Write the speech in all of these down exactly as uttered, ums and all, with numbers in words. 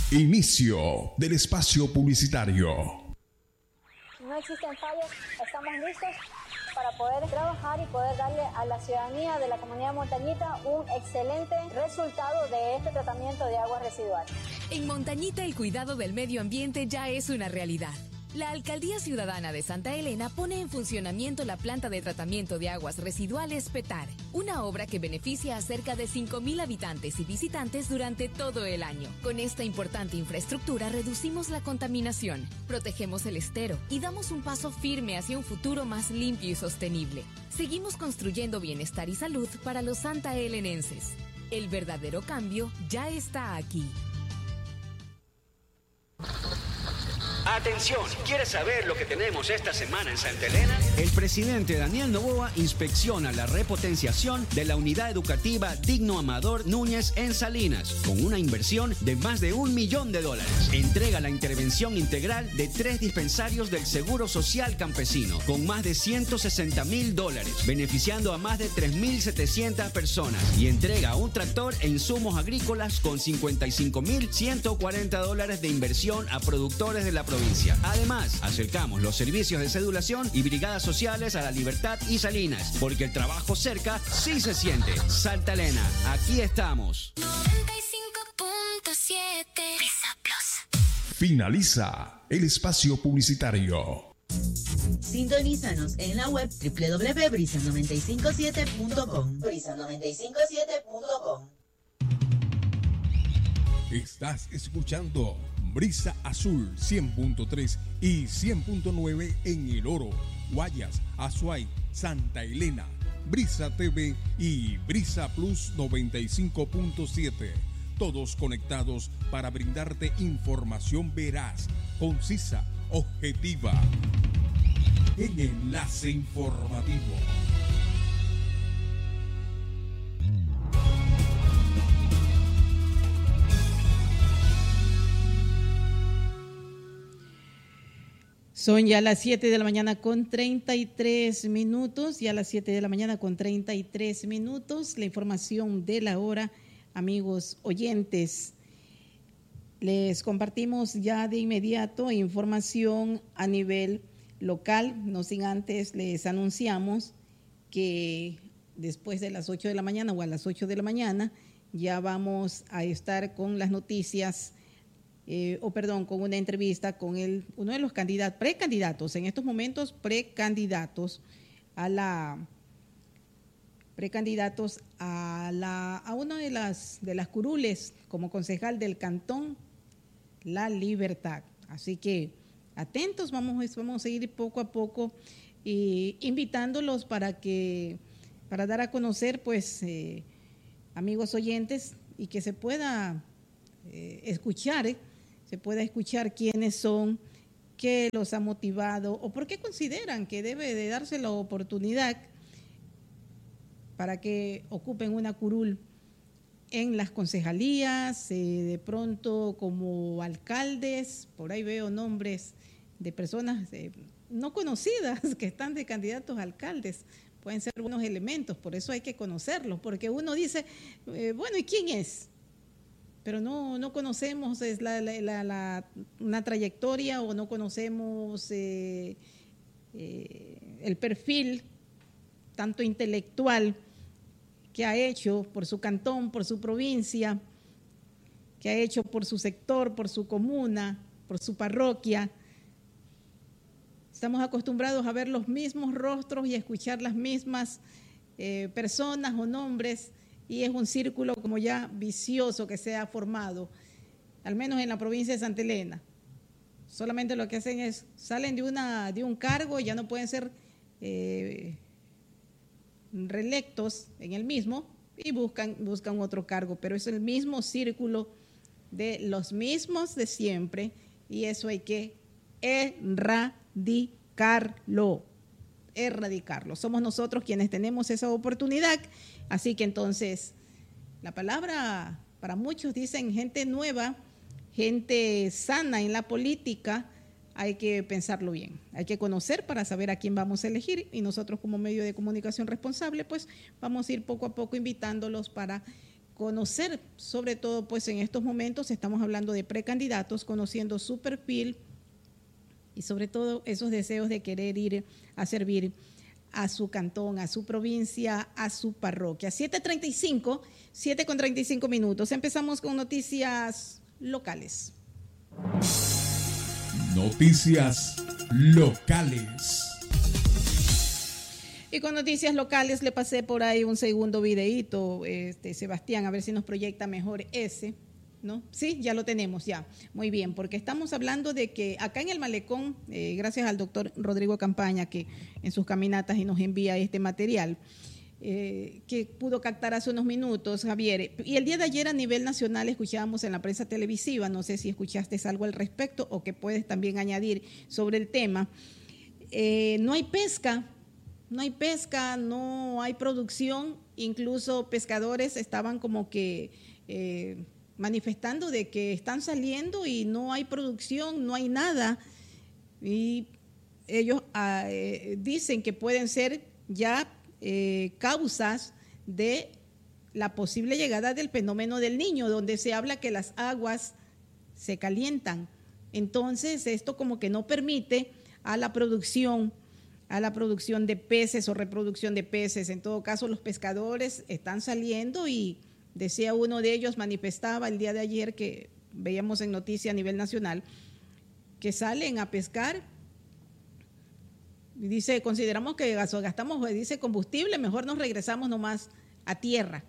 Inicio del espacio publicitario. No existen fallos, estamos listos para poder trabajar y poder darle a la ciudadanía de la comunidad Montañita un excelente resultado de este tratamiento de aguas residuales. En Montañita el cuidado del medio ambiente ya es una realidad. La Alcaldía Ciudadana de Santa Elena pone en funcionamiento la planta de tratamiento de aguas residuales Petar, una obra que beneficia a cerca de cinco mil habitantes y visitantes durante todo el año. Con esta importante infraestructura reducimos la contaminación, protegemos el estero y damos un paso firme hacia un futuro más limpio y sostenible. Seguimos construyendo bienestar y salud para los santaelenenses. El verdadero cambio ya está aquí. Atención, ¿quieres saber lo que tenemos esta semana en Santa Elena? El presidente Daniel Noboa inspecciona la repotenciación de la unidad educativa Digno Amador Núñez en Salinas, con una inversión de más de un millón de dólares. Entrega la intervención integral de tres dispensarios del Seguro Social Campesino, con más de ciento sesenta mil dólares, beneficiando a más de tres mil setecientas personas. Y entrega un tractor e insumos agrícolas con cincuenta y cinco mil ciento cuarenta dólares de inversión a productores de la provincia. Además, acercamos los servicios de cedulación y brigadas sociales a La Libertad y Salinas, porque el trabajo cerca sí se siente. Santa Elena, aquí estamos. noventa y cinco punto siete Brisa Plus. Finaliza el espacio publicitario. Sintonízanos en la web doble u doble u doble u punto brisa noventa y cinco siete punto com. brisa noventa y cinco siete punto com. Estás escuchando Brisa Azul cien punto tres y cien punto nueve en El Oro, Guayas, Azuay, Santa Elena, Brisa T V y Brisa Plus noventa y cinco punto siete. Todos conectados para brindarte información veraz, concisa, objetiva. En Enlace Informativo. Son ya las siete de la mañana con treinta y tres minutos, ya las siete de la mañana con treinta y tres minutos. La información de la hora, amigos oyentes. Les compartimos ya de inmediato información a nivel local, no sin antes les anunciamos que después de las ocho de la mañana o a las ocho de la mañana ya vamos a estar con las noticias Eh, o perdón, con una entrevista con el, uno de los candidatos, precandidatos, en estos momentos precandidatos a la precandidatos a la a una de las de las curules como concejal del cantón La Libertad. Así que atentos, vamos, vamos a ir poco a poco eh, invitándolos para que para dar a conocer, pues, eh, amigos oyentes, y que se pueda eh, escuchar, eh, se pueda escuchar quiénes son, qué los ha motivado o por qué consideran que debe de darse la oportunidad para que ocupen una curul en las concejalías, eh, de pronto como alcaldes. Por ahí veo nombres de personas eh, no conocidas que están de candidatos a alcaldes. Pueden ser buenos elementos, por eso hay que conocerlos, porque uno dice, eh, bueno, ¿y quién es? Pero no, no conocemos es la, la, la, la, una trayectoria o no conocemos eh, eh, el perfil tanto intelectual que ha hecho por su cantón, por su provincia, que ha hecho por su sector, por su comuna, por su parroquia. Estamos acostumbrados a ver los mismos rostros y a escuchar las mismas eh, personas o nombres, y es un círculo como ya vicioso que se ha formado, al menos en la provincia de Santa Elena. Solamente lo que hacen es, salen de, una, de un cargo, ya no pueden ser eh, reelectos en el mismo y buscan, buscan otro cargo, pero es el mismo círculo de los mismos de siempre, y eso hay que erradicarlo, erradicarlo. Somos nosotros quienes tenemos esa oportunidad. Así que entonces, la palabra, para muchos dicen gente nueva, gente sana en la política, hay que pensarlo bien, hay que conocer para saber a quién vamos a elegir, y nosotros como medio de comunicación responsable, pues vamos a ir poco a poco invitándolos para conocer, sobre todo pues en estos momentos estamos hablando de precandidatos, conociendo su perfil y sobre todo esos deseos de querer ir a servir a su cantón, a su provincia, a su parroquia. siete treinta y cinco, siete con treinta y cinco minutos. Empezamos con noticias locales. Noticias locales. Y con noticias locales le pasé por ahí un segundo videíto, este, Sebastián, a ver si nos proyecta mejor ese, ¿no? Sí, ya lo tenemos, ya. Muy bien, porque estamos hablando de que acá en el Malecón, eh, gracias al doctor Rodrigo Campaña, que en sus caminatas y nos envía este material, eh, que pudo captar hace unos minutos, Javier. Y el día de ayer a nivel nacional escuchábamos en la prensa televisiva, no sé si escuchaste algo al respecto o que puedes también añadir sobre el tema. Eh, no hay pesca. No hay pesca, no hay producción, incluso pescadores estaban como que eh, manifestando de que están saliendo y no hay producción, no hay nada. Y ellos ah, eh, dicen que pueden ser ya eh, causas de la posible llegada del fenómeno del Niño, donde se habla que las aguas se calientan. Entonces, esto como que no permite a la producción a la producción de peces o reproducción de peces. En todo caso, los pescadores están saliendo y decía uno de ellos, manifestaba el día de ayer que veíamos en noticia a nivel nacional, que salen a pescar. Y dice, consideramos que gastamos, dice, combustible, mejor nos regresamos nomás a tierra.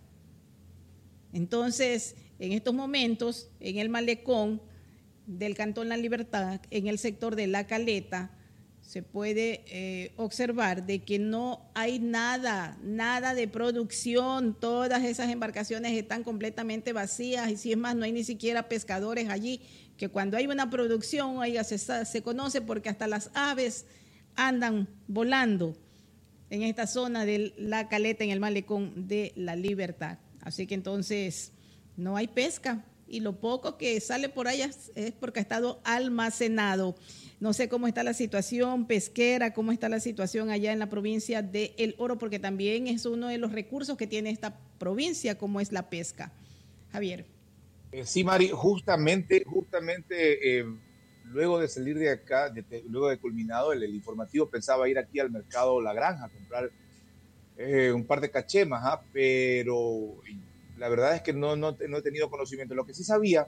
Entonces, en estos momentos, en el malecón del Cantón La Libertad, en el sector de La Caleta, se puede eh, observar de que no hay nada, nada de producción, todas esas embarcaciones están completamente vacías y si es más, no hay ni siquiera pescadores allí, que cuando hay una producción, oiga, se, se conoce porque hasta las aves andan volando en esta zona de La Caleta, en el malecón de La Libertad. Así que entonces no hay pesca y lo poco que sale por allá es porque ha estado almacenado. No sé cómo está la situación pesquera, cómo está la situación allá en la provincia de El Oro, porque también es uno de los recursos que tiene esta provincia, como es la pesca. Javier. Eh, sí, Mari, justamente, justamente eh, luego de salir de acá, de, de, luego de culminado el, el informativo, pensaba ir aquí al mercado La Granja a comprar eh, un par de cachemas, ¿eh? Pero la verdad es que no, no, no he tenido conocimiento. Lo que sí sabía,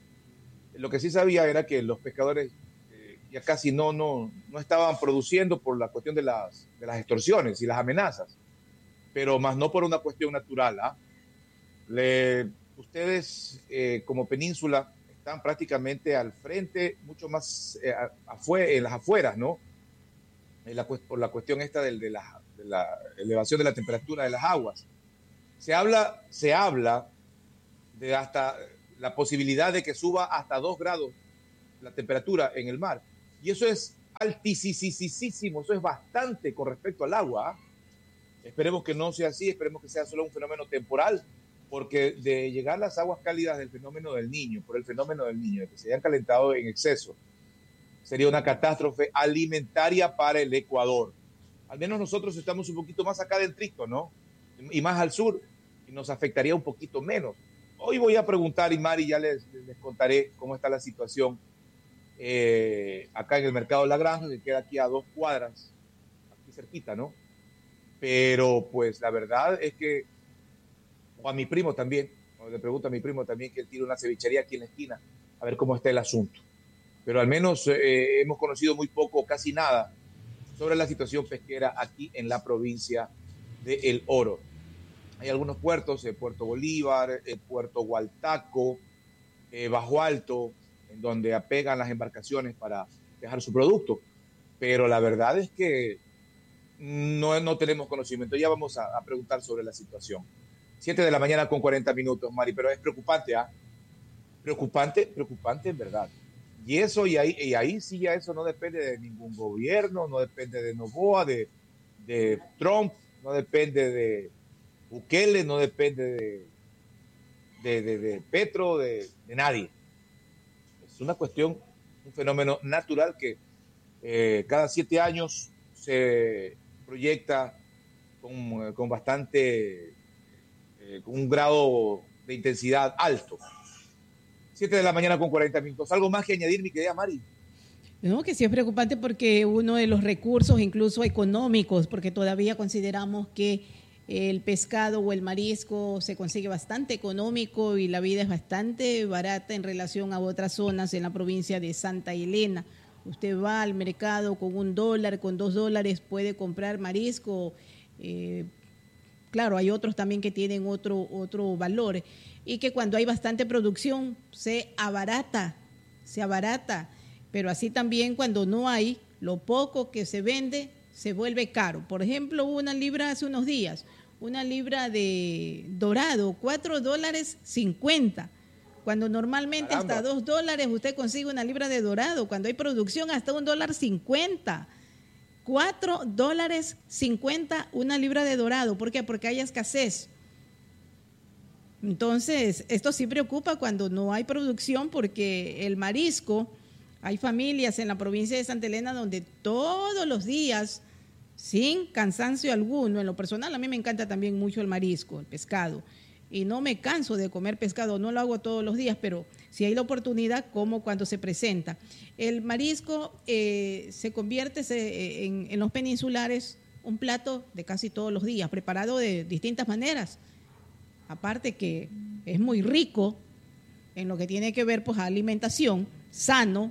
lo que sí sabía era que los pescadores ya casi no, no, no estaban produciendo por la cuestión de las, de las extorsiones y las amenazas, pero más no por una cuestión natural. ¿ah? Le, ustedes eh, como península están prácticamente al frente, mucho más eh, afuera, en las afueras, ¿no? En la, por la cuestión esta de, de, la, de la elevación de la temperatura de las aguas. Se habla, se habla de hasta la posibilidad de que suba hasta dos grados la temperatura en el mar. Y eso es altísimo, eso es bastante con respecto al agua. ¿eh? Esperemos que no sea así, esperemos que sea solo un fenómeno temporal, porque de llegar las aguas cálidas del fenómeno del Niño, por el fenómeno del Niño, de que se hayan calentado en exceso, sería una catástrofe alimentaria para el Ecuador. Al menos nosotros estamos un poquito más acá dentro, ¿no? Y más al sur, y nos afectaría un poquito menos. Hoy voy a preguntar, y Mari ya les, les contaré cómo está la situación Eh, acá en el mercado La Granja, que queda aquí a dos cuadras, aquí cerquita, ¿no? Pero pues la verdad es que, o a mi primo también, o le pregunto a mi primo también, que él tiene una cevichería aquí en la esquina, a ver cómo está el asunto. Pero al menos eh, hemos conocido muy poco, casi nada, sobre la situación pesquera aquí en la provincia de El Oro. Hay algunos puertos, el Puerto Bolívar, el Puerto Hualtaco, eh, Bajo Alto, en donde apegan las embarcaciones para dejar su producto, pero la verdad es que no, no tenemos conocimiento. Ya vamos a, a preguntar sobre la situación. siete de la mañana con cuarenta minutos, Mari, pero es preocupante, ¿ah? ¿eh? Preocupante, preocupante en verdad. Y eso, y ahí, y ahí sí ya eso no depende de ningún gobierno, no depende de Noboa, de, de Trump, no depende de Bukele, no depende de, de, de, de Petro, de, de nadie. Es una cuestión, un fenómeno natural que eh, cada siete años se proyecta con, con bastante, eh, con un grado de intensidad alto. siete de la mañana con cuarenta minutos. ¿Algo más que añadir, mi querida Mari? No, que sí es preocupante porque uno de los recursos, incluso económicos, porque todavía consideramos que el pescado o el marisco se consigue bastante económico y la vida es bastante barata en relación a otras zonas en la provincia de Santa Elena. Usted va al mercado con un dólar, con dos dólares puede comprar marisco. Eh, claro, hay otros también que tienen otro, otro valor y que cuando hay bastante producción se abarata, se abarata. Pero así también cuando no hay, lo poco que se vende se vuelve caro. Por ejemplo, una libra hace unos días, una libra de dorado, cuatro dólares cincuenta. Cuando normalmente Caramba. hasta dos dólares usted consigue una libra de dorado. Cuando hay producción hasta un dólar cincuenta. Cuatro dólares cincuenta una libra de dorado. ¿Por qué? Porque hay escasez. Entonces, esto sí preocupa cuando no hay producción porque el marisco... Hay familias en la provincia de Santa Elena donde todos los días, sin cansancio alguno, en lo personal a mí me encanta también mucho el marisco, el pescado, y no me canso de comer pescado, no lo hago todos los días, pero si hay la oportunidad, como cuando se presenta. El marisco eh, se convierte se, en, en los peninsulares un plato de casi todos los días, preparado de distintas maneras, aparte que es muy rico en lo que tiene que ver pues a alimentación, sano,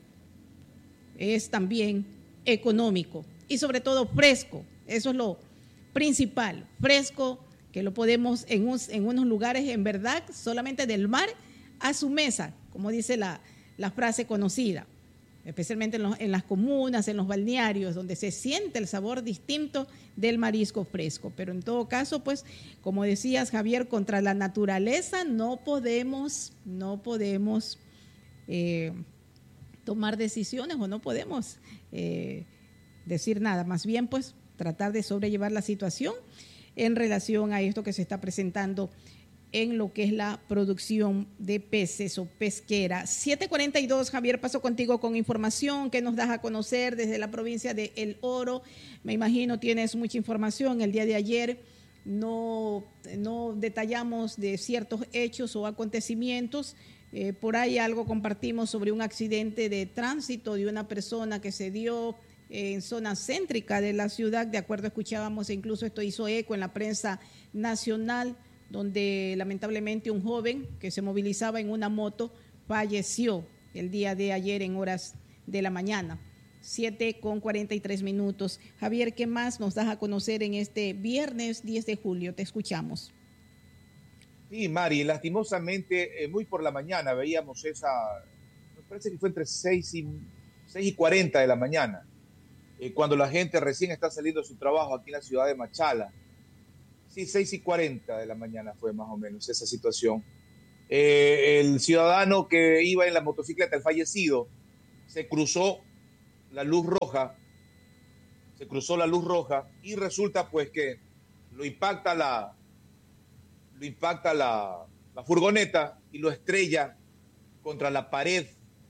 es también económico y sobre todo fresco. Eso es lo principal, fresco, que lo podemos en, un, en unos lugares en verdad solamente del mar a su mesa, como dice la, la frase conocida, especialmente en, los, en las comunas, en los balnearios, donde se siente el sabor distinto del marisco fresco. Pero en todo caso, pues, como decías, Javier, contra la naturaleza no podemos, no podemos... Eh, tomar decisiones o no podemos eh, decir nada, más bien pues tratar de sobrellevar la situación en relación a esto que se está presentando en lo que es la producción de peces o pesquera. siete cuarenta y dos, Javier, paso contigo con información que nos das a conocer desde la provincia de El Oro. Me imagino tienes mucha información. El día de ayer no, no detallamos de ciertos hechos o acontecimientos. Eh, por ahí algo compartimos sobre un accidente de tránsito de una persona que se dio en zona céntrica de la ciudad. De acuerdo, escuchábamos, e incluso esto hizo eco en la prensa nacional, donde lamentablemente un joven que se movilizaba en una moto falleció el día de ayer en horas de la mañana. siete con cuarenta y tres minutos. Javier, ¿qué más nos das a conocer en este viernes diez de julio? Te escuchamos. Sí, Mari, lastimosamente, eh, muy por la mañana veíamos esa, me parece que fue entre seis y cuarenta de la mañana, eh, cuando la gente recién está saliendo de su trabajo aquí en la ciudad de Machala. Sí, seis y cuarenta de la mañana fue más o menos esa situación. Eh, el ciudadano que iba en la motocicleta, el fallecido, se cruzó la luz roja, se cruzó la luz roja y resulta pues que lo impacta la... lo impacta la, la furgoneta y lo estrella contra la pared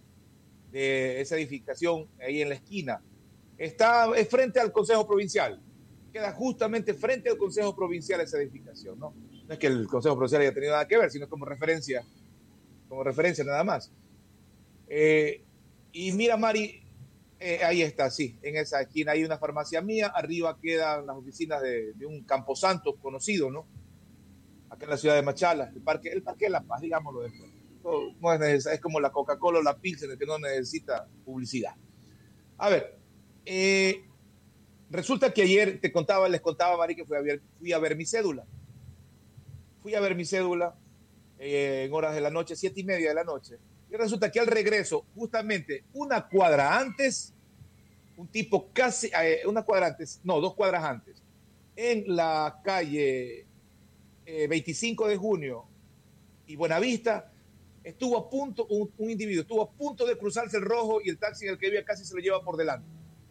de esa edificación ahí en la esquina. Está es frente al Consejo Provincial, queda justamente frente al Consejo Provincial esa edificación, ¿no? No es que el Consejo Provincial haya tenido nada que ver, sino como referencia, como referencia nada más. Eh, y mira, Mari, eh, ahí está, sí, en esa esquina hay una farmacia mía, arriba quedan las oficinas de, de un Camposanto conocido, ¿no? Acá en la ciudad de Machala, el parque, el parque de La Paz, digámoslo después. No, no es, necesario, es como la Coca-Cola o la Pilsen, que no necesita publicidad. A ver, eh, resulta que ayer te contaba, les contaba, Mari, que fui a ver, fui a ver mi cédula. Fui a ver mi cédula eh, en horas de la noche, siete y media de la noche. Y resulta que al regreso, justamente una cuadra antes, un tipo casi, eh, una cuadra antes, no, dos cuadras antes, en la calle veinticinco de junio y Buenavista, estuvo a punto, un, un individuo estuvo a punto de cruzarse el rojo y el taxi en el que iba casi se lo lleva por delante.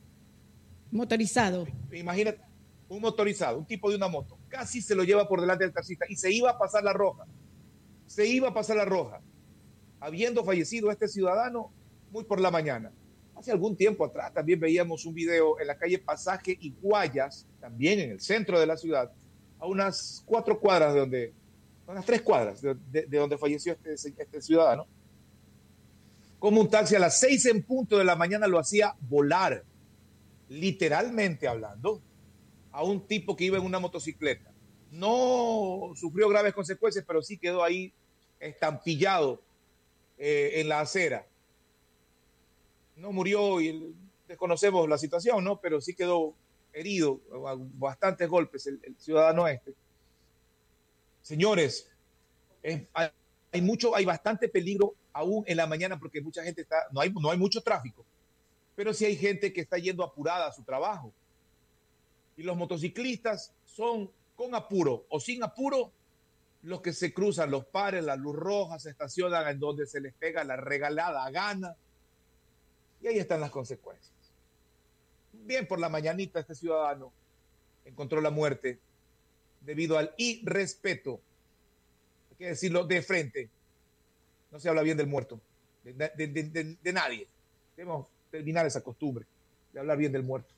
Motorizado. Imagínate, un motorizado, un tipo de una moto, casi se lo lleva por delante del taxista y se iba a pasar la roja. Se iba a pasar la roja, habiendo fallecido este ciudadano muy por la mañana. Hace algún tiempo atrás también veíamos un video en la calle Pasaje y Guayas, también en el centro de la ciudad, a unas cuatro cuadras de donde a las tres cuadras de, de, de donde falleció este, este ciudadano, como un taxi a las seis en punto de la mañana lo hacía volar, literalmente hablando, a un tipo que iba en una motocicleta. No sufrió graves consecuencias, pero sí quedó ahí estampillado eh, en la acera. No murió y desconocemos la situación, ¿no? Pero sí quedó herido, bastantes golpes el, el ciudadano este. Señores, es, hay, hay mucho, hay bastante peligro aún en la mañana porque mucha gente está, no hay, no hay mucho tráfico, pero sí hay gente que está yendo apurada a su trabajo. Y los motociclistas son con apuro o sin apuro los que se cruzan los pares, la luz roja, se estacionan en donde se les pega la regalada gana. Y ahí están las consecuencias. Bien por la mañanita este ciudadano encontró la muerte debido al irrespeto. Hay que decirlo de frente. No se habla bien del muerto, de, de, de, de, de nadie. Debemos terminar esa costumbre de hablar bien del muerto.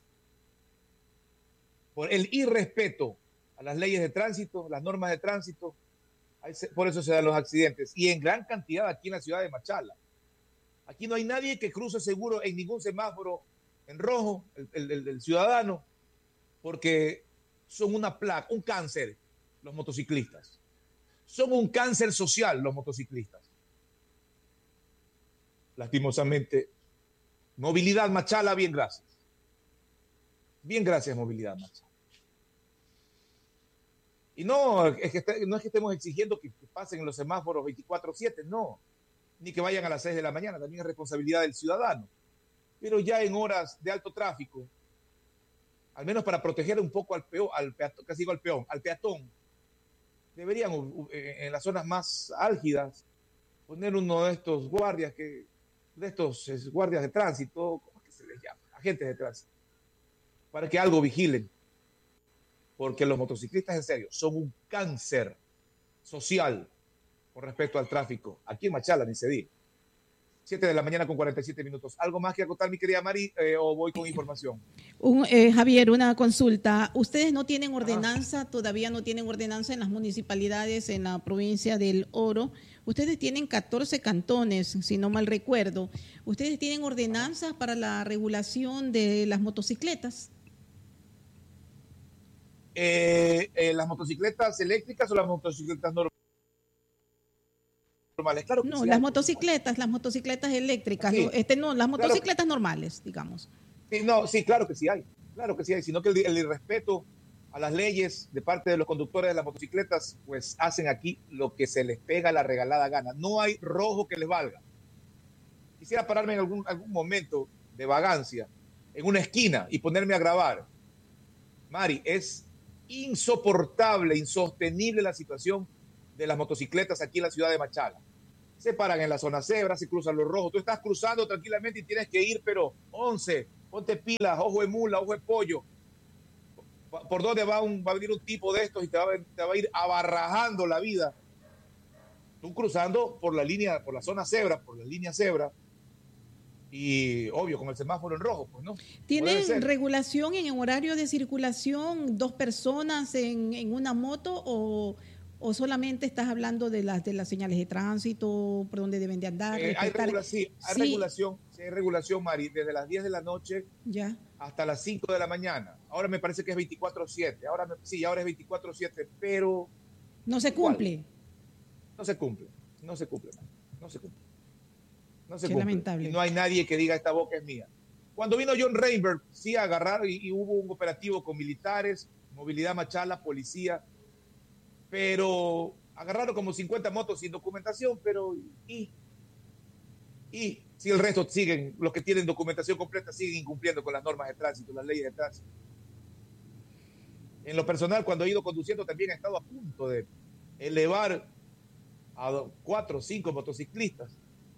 Por el irrespeto a las leyes de tránsito, las normas de tránsito, por eso se dan los accidentes. Y en gran cantidad aquí en la ciudad de Machala. Aquí no hay nadie que cruce seguro en ningún semáforo en rojo, el, el, el, el ciudadano, porque son una plaga, un cáncer los motociclistas. Son un cáncer social los motociclistas. Lastimosamente, Movilidad Machala, bien gracias. Bien gracias, Movilidad Machala. Y no es que, no es que estemos exigiendo que, que pasen en los semáforos veinticuatro siete, no. Ni que vayan a las seis de la mañana, también es responsabilidad del ciudadano. Pero ya en horas de alto tráfico, al menos para proteger un poco al peón, al peatón, casi digo al peón, al peatón, deberían en las zonas más álgidas poner uno de estos guardias que, de estos guardias de tránsito, ¿cómo es que se les llama? Agentes de tránsito, para que algo vigilen. Porque los motociclistas, en serio, son un cáncer social con respecto al tráfico. Aquí en Machala, ni se diga. siete de la mañana con cuarenta y siete minutos. ¿Algo más que acotar, mi querida Mari, eh, o voy con información? Un, eh, Javier, una consulta. ¿Ustedes no tienen ordenanza, ah. todavía no tienen ordenanza en las municipalidades en la provincia del Oro? Ustedes tienen catorce cantones, si no mal recuerdo. ¿Ustedes tienen ordenanzas para la regulación de las motocicletas? Eh, eh, ¿Las motocicletas eléctricas o las motocicletas normales? Claro que no, sí las hay, motocicletas, las motocicletas eléctricas, sí. no, este, no, las motocicletas claro. normales, digamos. Sí, no, sí, claro que sí hay, claro que sí hay, sino que el, el irrespeto a las leyes de parte de los conductores de las motocicletas, pues hacen aquí lo que se les pega la regalada gana. No hay rojo que les valga. Quisiera pararme en algún, algún momento de vagancia en una esquina y ponerme a grabar. Mari, es insoportable, insostenible la situación de las motocicletas aquí en la ciudad de Machala. Se paran en la zona cebra, se cruzan los rojos. Tú estás cruzando tranquilamente y tienes que ir, pero once, ponte pilas, ojo de mula, ojo de pollo. ¿Por dónde va, un, va a venir un tipo de estos y te va, te va a ir abarrajando la vida? Tú cruzando por la línea, por la zona cebra, por la línea cebra, y obvio, con el semáforo en rojo, pues no. ¿Tienen regulación en horario de circulación, dos personas en, en una moto o, o solamente estás hablando de las de las señales de tránsito, por donde deben de andar? Eh, hay, regula sí, hay sí. regulación, sí, hay regulación, Mari, desde las diez de la noche ya. hasta las cinco de la mañana. Ahora me parece que es veinticuatro siete, ahora me, sí, ahora es veinticuatro siete, pero... No se cumple. Igual, no se cumple, no se cumple, no se cumple. No se Qué cumple. lamentable. Y no hay nadie que diga esta boca es mía. Cuando vino John Reinberg, sí agarraron y, y hubo un operativo con militares, Movilidad Machala, policía, pero agarraron como cincuenta motos sin documentación, pero y, y si el resto siguen, los que tienen documentación completa siguen incumpliendo con las normas de tránsito, las leyes de tránsito. En lo personal, cuando he ido conduciendo también he estado a punto de elevar a cuatro o cinco motociclistas.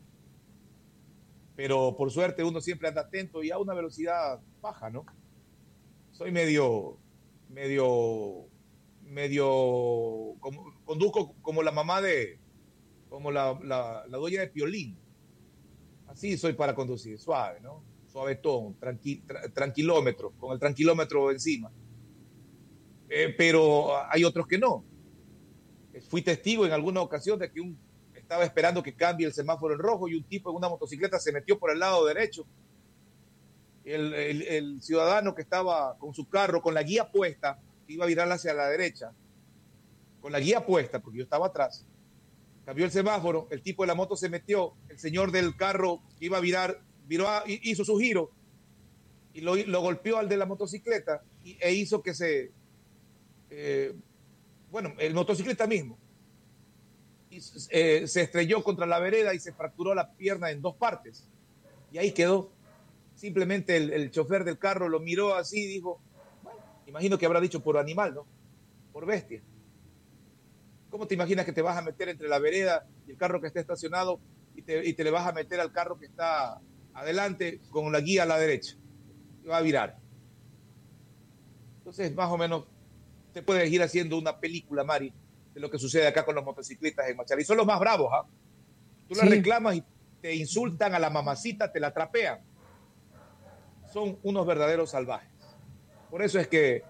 Pero por suerte uno siempre anda atento y a una velocidad baja, ¿no? Soy medio, medio, medio, como, conduzco como la mamá de, como la, la, la dueña de Piolín. Así soy para conducir, suave, ¿no? Suavetón, tranqui, tra, tranquilómetro, con el tranquilómetro encima. Eh, pero hay otros que no. Fui testigo en alguna ocasión de que un, estaba esperando que cambie el semáforo en rojo y un tipo en una motocicleta se metió por el lado derecho. El, el, el ciudadano que estaba con su carro, con la guía puesta, que iba a virar hacia la derecha, con la guía puesta, porque yo estaba atrás, cambió el semáforo, el tipo de la moto se metió, el señor del carro que iba a virar, viró a, hizo su giro y lo, lo golpeó al de la motocicleta y, e hizo que se... Eh, bueno, el motociclista mismo y, eh, se estrelló contra la vereda y se fracturó la pierna en dos partes. Y ahí quedó. Simplemente el, el chofer del carro lo miró así y dijo, bueno, imagino que habrá dicho por animal, ¿no? Por bestia. ¿Cómo te imaginas que te vas a meter entre la vereda y el carro que está estacionado y te, y te le vas a meter al carro que está adelante con la guía a la derecha? Y va a virar. Entonces, más o menos, te puedes ir haciendo una película, Mari, de lo que sucede acá con los motociclistas en Machala. Y son los más bravos, ¿ah? Tú sí. Les reclamas y te insultan a la mamacita, te la trapean. Son unos verdaderos salvajes. Por eso es que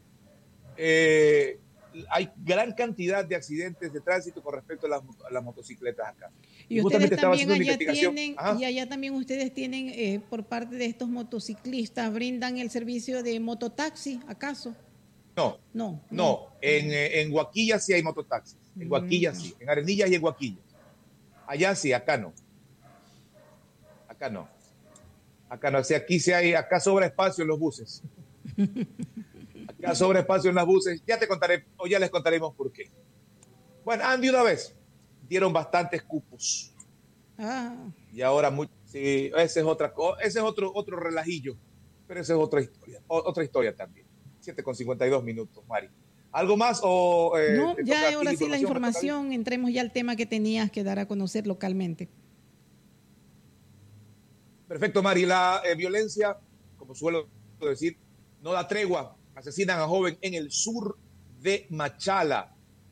eh, hay gran cantidad de accidentes de tránsito con respecto a las, a las motocicletas acá. Y, y ustedes también allá tienen, y allá también ustedes tienen, eh, por parte de estos motociclistas, brindan el servicio de mototaxi, ¿acaso? No, no, no. En, en Guaquilla sí hay mototaxis. En Guaquilla sí. En Arenillas y en Guaquilla. Allá sí, acá no. Acá no. Acá no. O sea, aquí sí hay, acá sobra espacio en los buses. Acá sobra espacio en los buses. Ya te contaré, o ya les contaremos por qué. Bueno, Andy, una vez dieron bastantes cupos. Ah. Y ahora muy, sí, ese es otra cosa, ese es otro, otro relajillo. Pero esa es otra historia. O, otra historia también. siete con cincuenta y dos minutos, Mari. ¿Algo más? O, eh, no, ya ahora sí la información. Entremos ya al tema que tenías que dar a conocer localmente. Perfecto, Mari. La eh, violencia, como suelo decir, no da tregua. Asesinan a joven en el sur de Machala.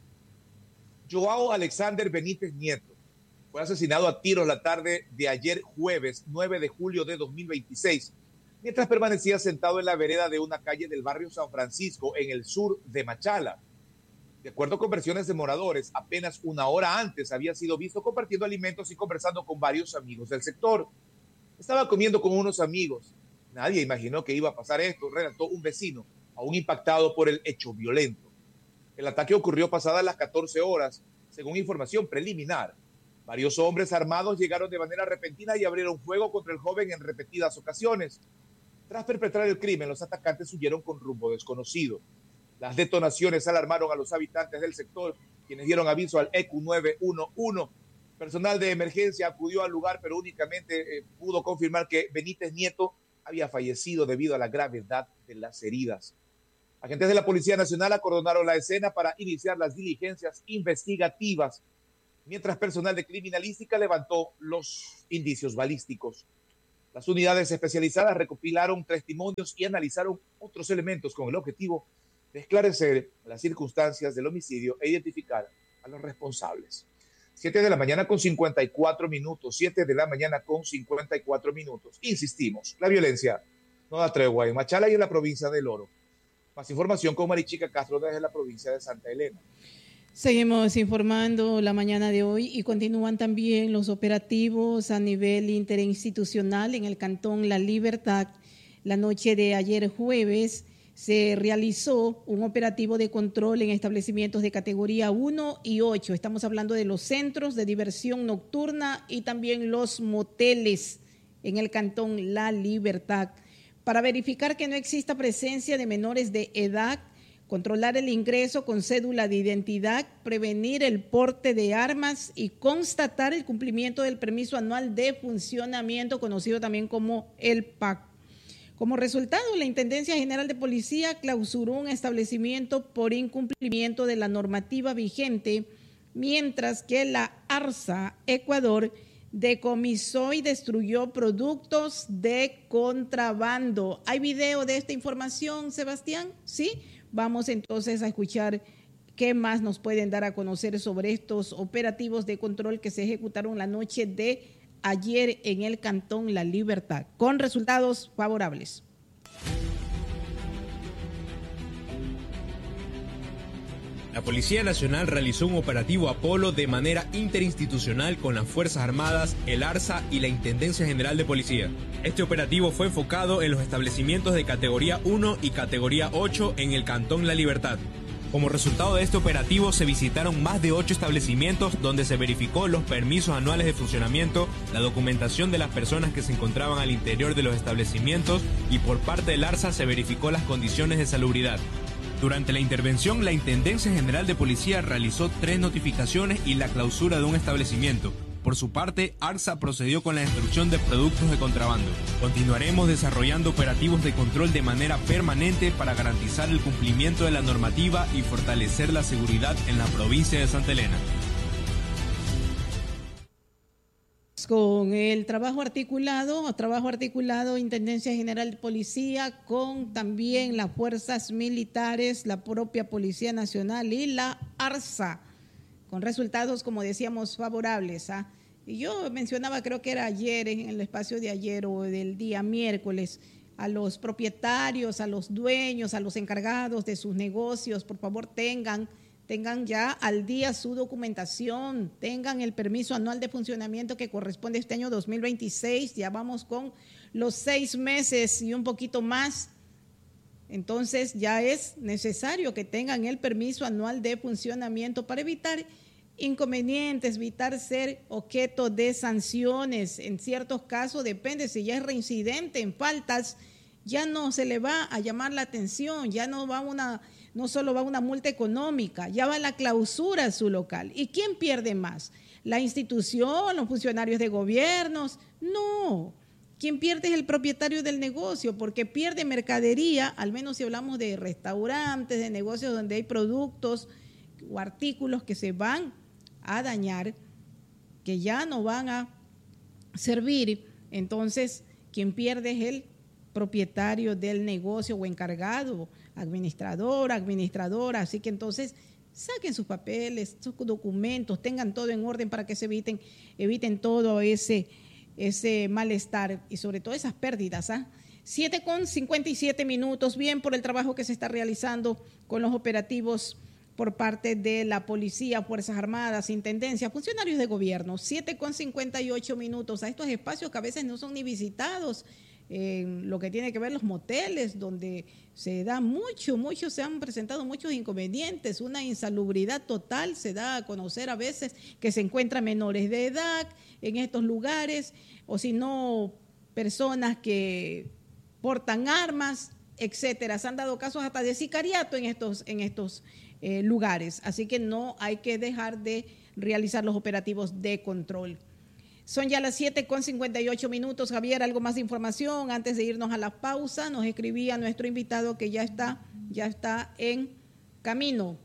Joao Alexander Benítez Nieto fue asesinado a tiros la tarde de ayer jueves nueve de julio de dos mil veintiséis. Mientras permanecía sentado en la vereda de una calle del barrio San Francisco, en el sur de Machala. De acuerdo con versiones de moradores, apenas una hora antes había sido visto compartiendo alimentos y conversando con varios amigos del sector. Estaba comiendo con unos amigos. Nadie imaginó que iba a pasar esto, relató un vecino, aún impactado por el hecho violento. El ataque ocurrió pasadas las catorce horas, según información preliminar. Varios hombres armados llegaron de manera repentina y abrieron fuego contra el joven en repetidas ocasiones. Tras perpetrar el crimen, los atacantes huyeron con rumbo desconocido. Las detonaciones alarmaron a los habitantes del sector, quienes dieron aviso al E Q nueve uno uno. Personal de emergencia acudió al lugar, pero únicamente eh, pudo confirmar que Benítez Nieto había fallecido debido a la gravedad de las heridas. Agentes de la Policía Nacional acordonaron la escena para iniciar las diligencias investigativas, mientras personal de criminalística levantó los indicios balísticos. Las unidades especializadas recopilaron testimonios y analizaron otros elementos con el objetivo de esclarecer las circunstancias del homicidio e identificar a los responsables. Siete de la mañana con cincuenta y cuatro minutos. Siete de la mañana con cincuenta y cuatro minutos. Insistimos, la violencia no da tregua en Machala y en la provincia del Oro. Más información con Marichica Castro desde la provincia de Santa Elena. Seguimos informando la mañana de hoy y continúan también los operativos a nivel interinstitucional en el Cantón La Libertad. La noche de ayer jueves se realizó un operativo de control en establecimientos de categoría uno y ocho. Estamos hablando de los centros de diversión nocturna y también los moteles en el Cantón La Libertad, para verificar que no exista presencia de menores de edad, controlar el ingreso con cédula de identidad, prevenir el porte de armas y constatar el cumplimiento del permiso anual de funcionamiento, conocido también como el P A C. Como resultado, la Intendencia General de Policía clausuró un establecimiento por incumplimiento de la normativa vigente, mientras que la ARSA Ecuador decomisó y destruyó productos de contrabando. ¿Hay video de esta información, Sebastián? ¿Sí? Vamos entonces a escuchar qué más nos pueden dar a conocer sobre estos operativos de control que se ejecutaron la noche de ayer en el Cantón La Libertad, con resultados favorables. La Policía Nacional realizó un operativo Apolo de manera interinstitucional con las Fuerzas Armadas, el ARSA y la Intendencia General de Policía. Este operativo fue enfocado en los establecimientos de categoría uno y categoría ocho en el Cantón La Libertad. Como resultado de este operativo se visitaron más de ocho establecimientos donde se verificó los permisos anuales de funcionamiento, la documentación de las personas que se encontraban al interior de los establecimientos y por parte del ARSA se verificó las condiciones de salubridad. Durante la intervención, la Intendencia General de Policía realizó tres notificaciones y la clausura de un establecimiento. Por su parte, ARSA procedió con la destrucción de productos de contrabando. Continuaremos desarrollando operativos de control de manera permanente para garantizar el cumplimiento de la normativa y fortalecer la seguridad en la provincia de Santa Elena. Con el trabajo articulado, trabajo articulado, Intendencia General de Policía, con también las fuerzas militares, la propia Policía Nacional y la ARSA, con resultados, como decíamos, favorables. ¿ah? Y yo mencionaba, creo que era ayer, en el espacio de ayer o del día miércoles, a los propietarios, a los dueños, a los encargados de sus negocios, por favor tengan tengan ya al día su documentación, tengan el permiso anual de funcionamiento que corresponde a este año dos mil veintiséis, ya vamos con los seis meses y un poquito más, entonces ya es necesario que tengan el permiso anual de funcionamiento para evitar inconvenientes, evitar ser objeto de sanciones. En ciertos casos, depende, si ya es reincidente en faltas, ya no se le va a llamar la atención, ya no va una... no solo va una multa económica, ya va la clausura a su local. ¿Y quién pierde más? ¿La institución, los funcionarios de gobiernos? No, quien pierde es el propietario del negocio, porque pierde mercadería, al menos si hablamos de restaurantes, de negocios donde hay productos o artículos que se van a dañar, que ya no van a servir. Entonces, quien pierde es el propietario del negocio o encargado, administrador, administradora, así que entonces saquen sus papeles, sus documentos, tengan todo en orden para que se eviten, eviten todo ese, ese malestar y sobre todo esas pérdidas. ¿ah? siete con cincuenta y siete minutos, bien por el trabajo que se está realizando con los operativos por parte de la policía, Fuerzas Armadas, Intendencia, funcionarios de gobierno. siete con cincuenta y ocho minutos a estos espacios que a veces no son ni visitados, en lo que tiene que ver los moteles, donde se da mucho, mucho, se han presentado muchos inconvenientes, una insalubridad total, se da a conocer a veces que se encuentran menores de edad en estos lugares, o si no, personas que portan armas, etcétera. Se han dado casos hasta de sicariato en estos, en estos eh, lugares, así que no hay que dejar de realizar los operativos de control. Son ya las siete con cincuenta y ocho minutos. Javier, algo más de información antes de irnos a la pausa. Nos escribía nuestro invitado que ya está, ya está en camino.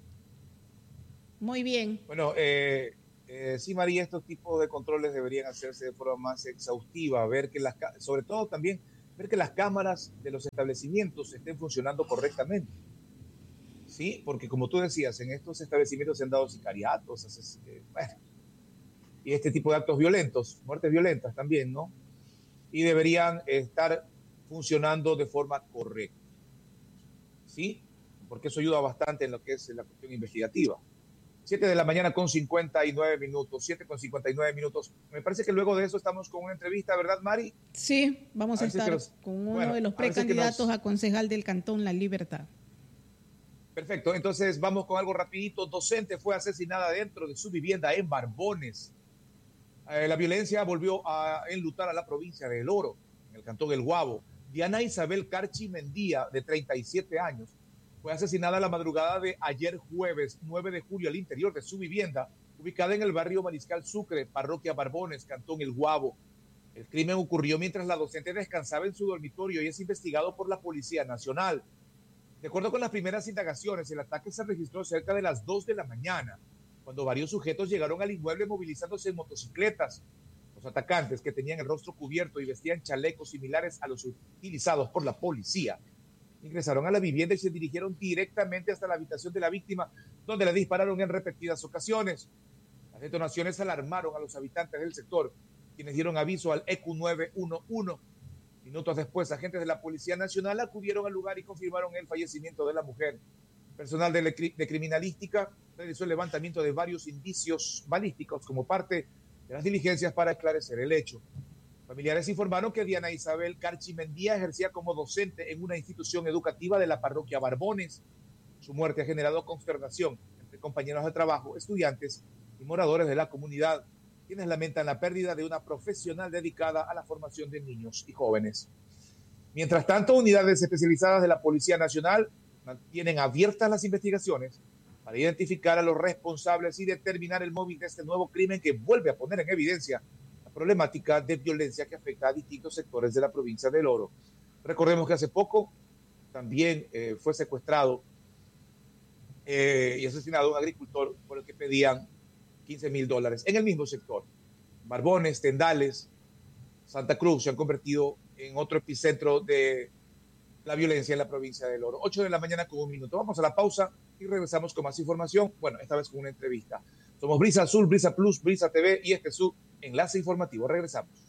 Muy bien. Bueno, eh, eh, sí, María, estos tipos de controles deberían hacerse de forma más exhaustiva, ver que las, sobre todo también ver que las cámaras de los establecimientos estén funcionando correctamente. Sí, porque como tú decías, en estos establecimientos se han dado sicariatos, hace, eh, bueno, y este tipo de actos violentos, muertes violentas también, ¿no? Y deberían estar funcionando de forma correcta, ¿sí? Porque eso ayuda bastante en lo que es la cuestión investigativa. siete de la mañana con cincuenta y nueve minutos, siete con cincuenta y nueve minutos. Me parece que luego de eso estamos con una entrevista, ¿verdad, Mari? Sí, vamos a, a estar los, con uno bueno, de los precandidatos a, nos... a concejal del Cantón La Libertad. Perfecto, entonces vamos con algo rapidito. Docente fue asesinada dentro de su vivienda en Barbones. Eh, la violencia volvió a enlutar a la provincia de El Oro, en el cantón El Guabo. Diana Isabel Carchi Mendía, de treinta y siete años, fue asesinada la madrugada de ayer jueves nueve de julio al interior de su vivienda, ubicada en el barrio Mariscal Sucre, parroquia Barbones, cantón El Guabo. El crimen ocurrió mientras la docente descansaba en su dormitorio y es investigado por la Policía Nacional. De acuerdo con las primeras indagaciones, el ataque se registró cerca de las dos de la mañana, cuando varios sujetos llegaron al inmueble movilizándose en motocicletas. Los atacantes, que tenían el rostro cubierto y vestían chalecos similares a los utilizados por la policía, ingresaron a la vivienda y se dirigieron directamente hasta la habitación de la víctima, donde le dispararon en repetidas ocasiones. Las detonaciones alarmaron a los habitantes del sector, quienes dieron aviso al E Q nueve uno uno. Minutos después, agentes de la Policía Nacional acudieron al lugar y confirmaron el fallecimiento de la mujer, Personal de, de criminalística realizó el levantamiento de varios indicios balísticos como parte de las diligencias para esclarecer el hecho. Familiares informaron que Diana Isabel Carchimendía ejercía como docente en una institución educativa de la parroquia Barbones. Su muerte ha generado consternación entre compañeros de trabajo, estudiantes y moradores de la comunidad, quienes lamentan la pérdida de una profesional dedicada a la formación de niños y jóvenes. Mientras tanto, unidades especializadas de la Policía Nacional mantienen abiertas las investigaciones para identificar a los responsables y determinar el móvil de este nuevo crimen que vuelve a poner en evidencia la problemática de violencia que afecta a distintos sectores de la provincia del Oro. Recordemos que hace poco también eh, fue secuestrado eh, y asesinado un agricultor por el que pedían quince mil dólares en el mismo sector. Barbones, Tendales, Santa Cruz se han convertido en otro epicentro de la violencia en la provincia del Oro. ocho de la mañana con un minuto. Vamos a la pausa y regresamos con más información. Bueno, esta vez con una entrevista. Somos Brisa Azul, Brisa Plus, Brisa T V y este es su enlace informativo. Regresamos.